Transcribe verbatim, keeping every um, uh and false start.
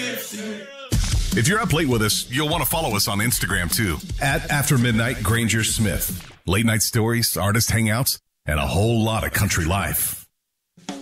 If you're up late with us, you'll want to follow us on Instagram too. At After Midnight Granger Smith. Late night stories, artist hangouts, and a whole lot of country life.